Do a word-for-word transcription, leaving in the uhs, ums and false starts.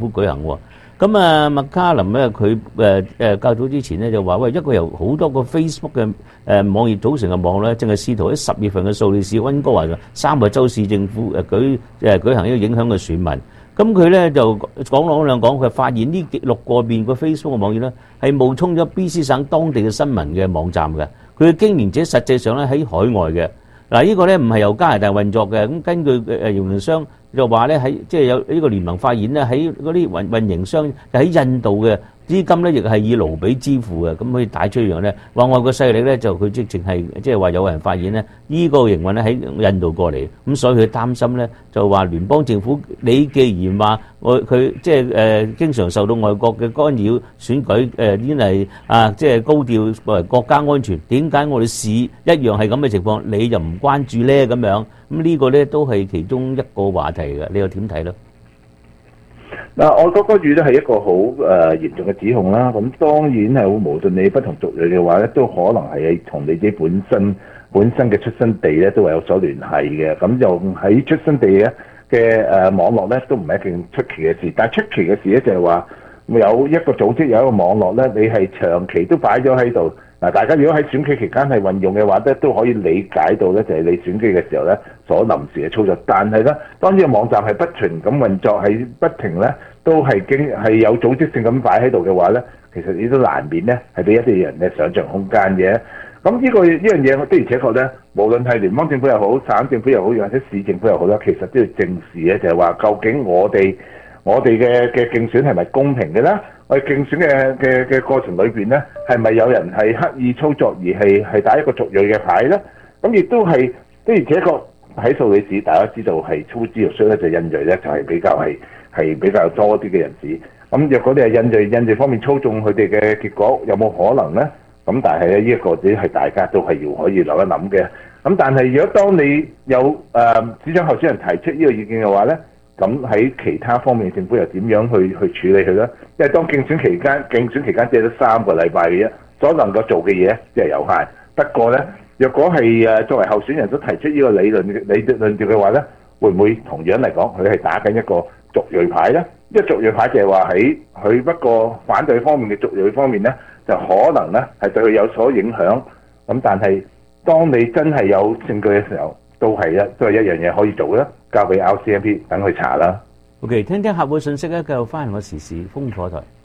府舉行喎。咁啊，麥卡林咧，佢誒誒較早之前咧就話：喂，一個由好多個 Facebook 嘅誒網頁組成嘅網咧，正係試圖喺十月份嘅數理市溫哥華三個州市政府誒舉誒舉行一個影響嘅選民。咁佢咧就講講兩講，佢發現呢六個邊個 Facebook 嘅網頁咧係冒充咗 B C 省當地嘅新聞嘅網站嘅，佢嘅經營者實際上咧喺海外嘅。嗱，呢個咧唔係由加拿大運作嘅。咁根據誒營運商就話咧，喺即係有呢個聯盟發現咧，喺嗰啲運運營商喺印度嘅資金咧，亦係以盧比支付嘅。咁可以帶出一樣咧，話外國勢力咧就佢即係係即係話有人發現咧，呢個營運咧喺印度過嚟，咁所以佢擔心咧就話聯邦政府，你既然話我佢即係誒經常受到外國嘅干擾選舉誒，已經係啊即係高調作為國家安全，點解我哋市一樣係咁嘅情況，你就唔關注咧咁樣？咁呢個咧都係其中一個話題嘅，你又點睇咧？ 嗱，外國干預咧係一個好誒嚴重嘅指控啦。咁當然係無論你不同族裔嘅話咧，都可能係同你自己本身本身嘅出生地咧都係有所聯繫嘅。咁就喺出生地咧嘅誒網絡咧都唔係一件出奇嘅事。但係出奇嘅事咧就係話有一個組織有一個網絡咧，你係長期都擺咗喺度。嗱，大家如果喺選舉期間係運用嘅話咧，都可以理解到咧，就係你選舉嘅時候咧所臨時嘅操作。但係咧，當呢個網站係不停咁運作，係不停咧都係經係有組織性咁擺喺度嘅話咧，其實你都難免咧係俾一啲人嘅想像空間嘅。咁呢、呢個呢樣嘢的而且確咧，無論係聯邦政府又好、省政府又好，或者市政府又好啦，其實都要正視嘅，就係話究竟我哋我哋嘅嘅競選係咪公平嘅咧？我哋競選嘅嘅嘅過程裏邊咧，係咪有人係刻意操作而係係打一個族裔嘅牌咧？咁亦都係的而且確喺數理市，大家知道係粗枝肉衰咧，就印裔咧就係比較係係比較多啲嘅人士。咁若果你係印裔印裔方面操縱佢哋嘅結果，有冇可能咧？咁但係咧呢一個只係大家都係要可以諗一諗嘅。咁但係如果當你有誒市長候選人提出呢個意見嘅話咧，咁喺其他方面政府又點樣去去處理佢咧？因為當競選期間，競選期間只係得三個禮拜嘅啫，所能夠做嘅嘢即係有限。不過咧，若果係誒作為候選人所提出呢個理論理論調嘅話咧，會唔會同樣嚟講，佢係打緊一個族裔牌咧？因為族裔牌就係話喺佢不過反對方面嘅族裔方面咧，就可能咧係對佢有所影響。咁但係當你真係有證據嘅時候，都係一都係一樣嘢可以做啦，交俾 R C M P 等佢查啦。 OK， 聽聽客戶信息咧，繼續翻嚟我時事風火台。